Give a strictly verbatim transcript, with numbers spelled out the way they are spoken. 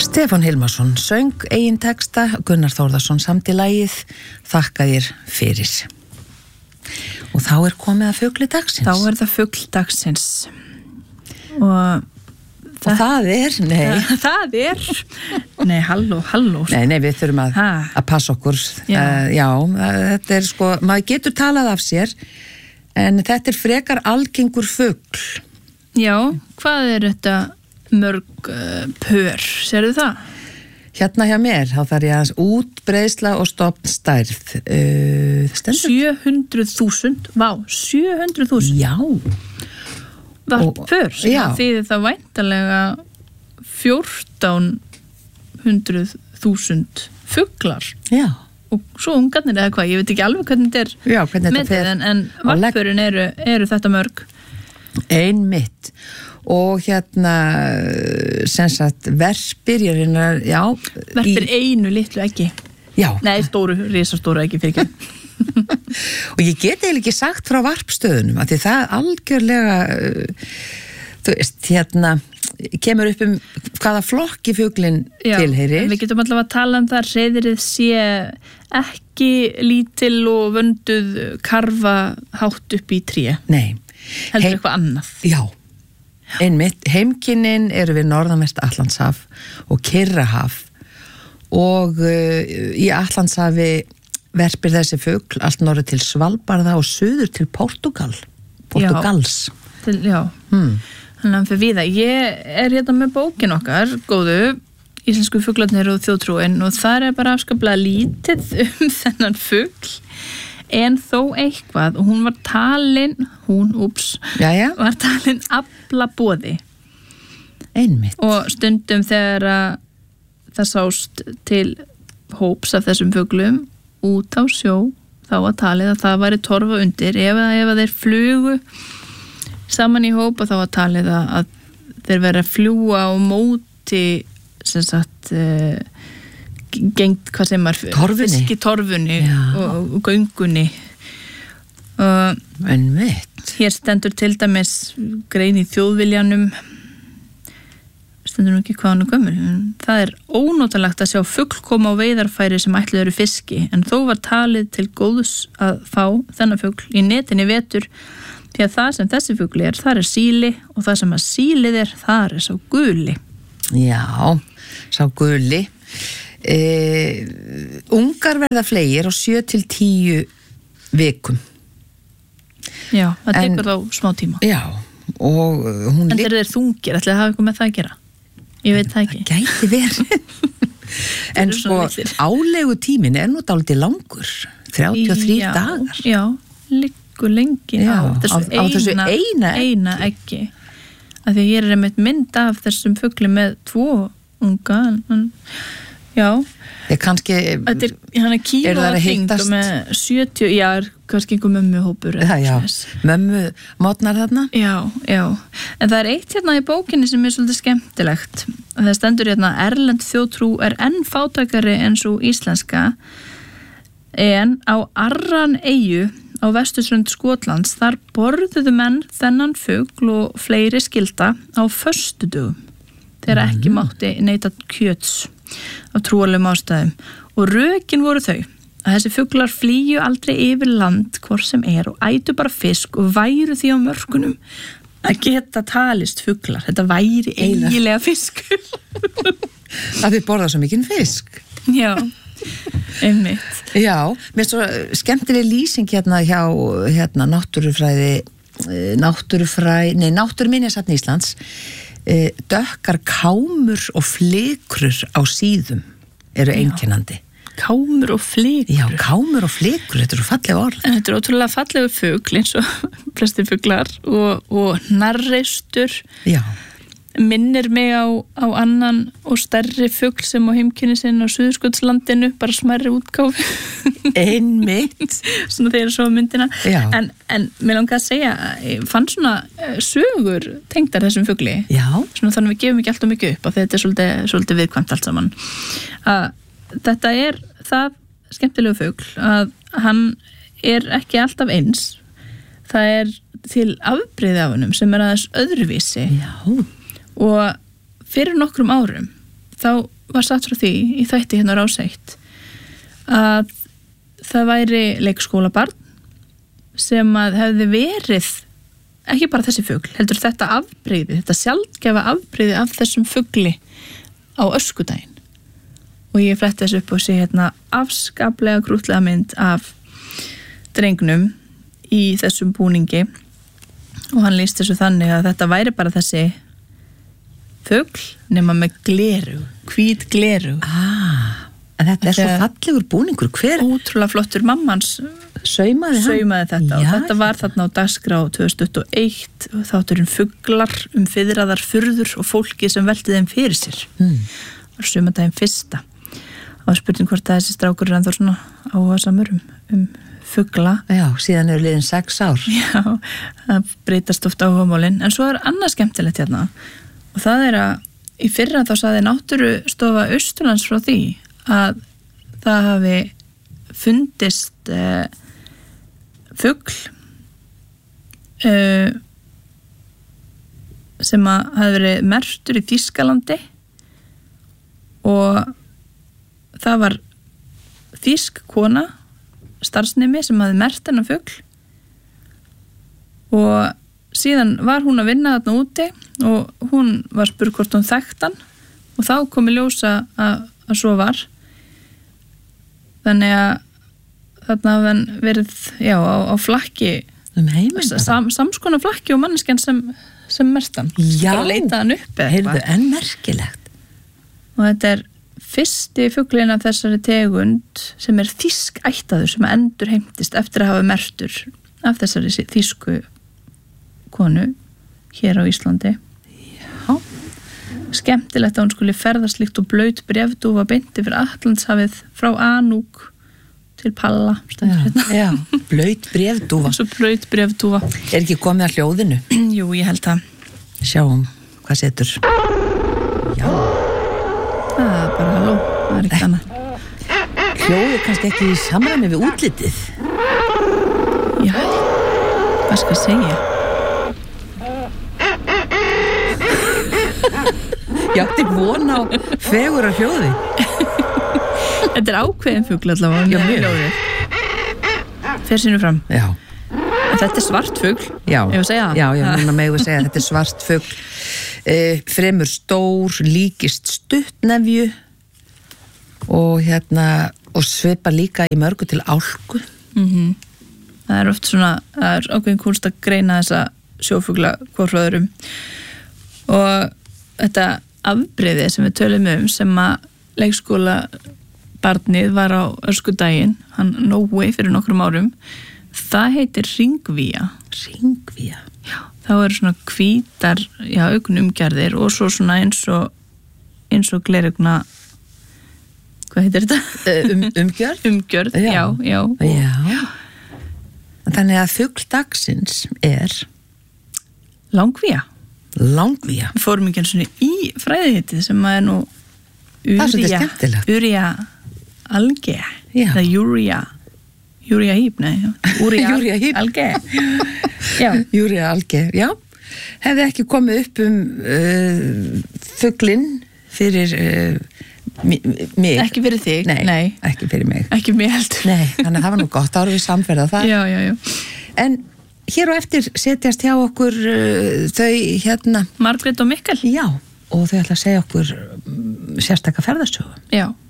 Stefán Hilmarsson söng eigin texta, Gunnar Þórðarsson samdi lagið Þakka þér fyrir. Og þá er komið að fugli dagsins. Þá er það fugl dagsins. Og, og það er, nei. Það, það er, nei, halló, halló. Nei, nei, við þurfum að, að passa okkur. Já. Uh, já, þetta er sko, maður getur talað af sér, en þetta er frekar algengur fugl. Já, hvað er þetta mörg uh, pör, sérðu það? Hérna hjá mér, þá þarf ég aðeins útbreiðsla og stofnstærð. Uh, sjö hundruð þúsund, vá, sjö hundruð þúsund. Já. Varpör, sem að þýðir það væntanlega fjórtán hundruð þúsund fuglar. Já. Og svo ungarnir eða hvað, ég veit ekki alveg hvernig þetta er Já, hvernig þetta fer. En, en varpörin eru, eru þetta mörg. Einmitt. Og hérna sem sagt verpir ég reyna, já verpir í... einu litlu eggi já. Nei, stóru, risastóru eggi fyrir ekki og ég get eiginlega ekki sagt frá varpstöðunum að því það algjörlega þú veist, hérna kemur upp um hvaða flokki fuglinn tilheyrir. Við getum allavega að tala um það hreiðrið sé ekki lítil og vönduð karfa hátt upp í tré. Nei. Heldur eitthvað annað. Já. Einmitt, heimkynnin eru við norðanvert Atlantshaf og Kyrrahaf og uh, í Atlantshafi verpir þessi fugl allt norður til Svalbarða og suður til Portugal Portugals. Já, til, já. Hmm. Þannig að fyrir við það. Ég er hérna með bókin okkar, góðu, Íslensku fuglarnir og þjóðtrúin og það er bara afskaplega lítið um þennan fugl. En þó eitthvað, og hún var talin, hún, úps, Jæja. var talin aflaboði. Einmitt. Og stundum þegar það sást til hóps af þessum fuglum út á sjó, þá var talið að það væri torfa undir. Ef, ef þeir flugu saman í hóp og þá var talið að þeir verið að fljúa á móti, sem sagt, uh, gengt, hvað sem er fiskitorfunni og, og göngunni og Einmitt. Hér stendur til dæmis grein í Þjóðviljanum stendur nú ekki hvað hann er gömul það er ónotalegt að sjá fugl koma á veiðarfæri sem ætluð eru fiski en þó var talið til góðs að fá þennan fugl í netinni vetur því að það sem þessi fugli er, þar er síli og það sem að sílið er, þar er sá guli. Já, sá guli Uh, ungar verða fleygir á sjö til tíu vikum. Já, það tekur þá smá tíma. Já, og hún... En þeir eru þungir, ætlaði að hafa eitthvað með það að gera? Ég veit það ekki. Það gæti verið. En sko, álegu tímin er nú dálítið langur, þrjátíu og þrír dagar. Já, liggur lengi já, á þessu, á, á eina, þessu eina, eina eggi. Af því að ég er einmitt mynd af þessum fugli með tvo unga, en... Já, ég kannski þetta er, hann er kíló að hringt og með sjötíu, já, kannski einhver mömmuhópur já, já, mömmu mótnar þarna já, já, en það er eitt hérna í bókinni sem er svolítið skemmtilegt það stendur hérna, erlend þjóðtrú er enn fátækari en svo íslenska en á Arran-eyju á vesturströnd Skotlands þar borðuðu menn þennan fugl og fleiri skylda á föstudögum þegar mm. ekki mátti neita kjöts af trúarlegum ástæðum og rökin voru þau að þessi fuglar flýju aldrei yfir land hvort sem er og ætu bara fisk og væru því á mörkunum að geta talist fuglar þetta væri eiginlega fiskur að þið borða svo mikinn fisk já, einmitt já, mér svo skemmtileg lýsing hérna hjá hérna náttúrufræði náttúrufræði, nei náttúruminjasafn Íslands dökkar kámur og flykrur á síðum eru einkennandi. Kámur og flykrur? Já, kámur og flykrur, þetta eru falleg orð. En þetta eru ótrúlega fallegur fugl eins og flesti fuglar og, og narreistur. Já. Minnir mig á, á annan og stærri fugl sem á heimkynni sinn á Suðurskautslandinu, bara smærri útgáfu. Einmitt. Svona þegar svo myndina. Já. En, en mér langar að segja, ég fann svona sögur tengdar þessum fugli. Já. Svona þannig að við gefum ekki alltaf mikið upp að þetta er svolítið, svolítið viðkvæmt allt saman. Að þetta er það skemmtilegu fugl að hann er ekki alltaf eins. Það er til afbrigði af honum sem er aðeins öðruvísi. Já. Og fyrir nokkrum árum þá var satt frá því í þætti hérna á Rás eitt að það væri leikskólabarn sem að hefði verið ekki bara þessi fugl, heldur þetta afbrigði, þetta sjaldgæfa afbrigði af þessum fugli á öskudaginn. Og ég fletti þessu upp og sé hérna afskaplega krútlega mynd af drengnum í þessum búningi og hann lýst þessu þannig að þetta væri bara þessi fugl nema með gleru, hvít gleru. Ah, en þetta er svo fallegur búningur. Hver? Ótrúlega flottur mammans saumaði, saumaði þetta. Já, og þetta var þarna á dagskrá tvö þúsund tuttugu og eitt og þátturinn fuglar um fiðraðar furður og fólki sem velti þeim fyrir sér. Mm. Var sumardaginn fyrsta. Og spurning hvort að þessi strákur er ennþá svona áhugasamur um, um fugla. Já, síðan eru liðin sex ár. Já, það breytast oft áhugamálin. En svo er annað skemmtilegt hérna. Og það er að í fyrra þá saði Náttúrustofa Austurlands frá því að það hafi fundist uh, fugl uh, sem að hafi verið merktur í Þýskalandi og það var þýsk kona starfsnemi sem hafi merkt þennan fugl og síðan var hún að vinna þarna úti og hún var spurð hvort hún þekkt hann og þá kom í ljósa að, að svo var þannig að þarna hafði hann verið já, á, á flakki um heiminn sam, samskona flakki og manneskjan sem, sem merkt hann já, bara leita hann upp heyrðu, en merkilegt og þetta er fyrsti fuglinn af þessari tegund sem er þýsk ættaður sem endur heimtist eftir að hafa merktur af þessari þýsku konu hér á Íslandi. Já. Skemmtilegt að hún skuli ferðast líkt og blaut bréfdúfa beint yfir Atlantshafið frá Anúk til Palla. Já, já, blaut bréfdúfa. Svo blaut bréfdúfa. Er ekki komið að hljóðinu? Jú, ég held það. Sjáum, hvað setur? Já. Það er bara halló, það er ekki annað. Hljóðu kannski ekki í samræmi við útlitið? Já, hvað skal ég segja? Ég átti von á fegur að hljóði. Þetta er ákveðin fugl allavega. Já, mjög. Fer sínu fram. Já. En þetta er svart fugl. Já. Ég vil segja það. Já, já, núna megum við segja að þetta er svart fugl. Eh, fremur stór, líkist stuttnefju og hérna, og svipar líka í mörgu til álku. Mhm. Það er oft svona, það er ákveðin kunst að greina þessa sjófugla hvort frá öðrum. Og þetta afbrigði sem við tölum um sem að leikskóla barnið var á öskudaginn, hann Nói fyrir nokkrum árum, það heitir hringvía. Hringvía? Já, þá eru svona hvítar, já, augnumgerðir og svo svona eins og eins og glerugna hvað heitir þetta? Um, umgjörð? Umgjörð, já, já. Já. já. Þannig að fugl dagsins er langvía. Langvía. Við fórum ekki eins og í fræðihitið sem að er nú Uria, Uria alge eða Uria Uria hýp, nei Uria alge já. Uria alge, já hefði ekki komið upp um uh, fuglinn fyrir uh, mig ekki fyrir þig, nei, nei. ekki fyrir mig ekki mig heldur nei, þannig að það var nú gott, þá erum við samferða það já, já, já. En hér og eftir setjast hjá okkur uh, þau hérna Margrét og Mikkel já, og þau ætla að segja okkur um, sérstaka ferðarsögu já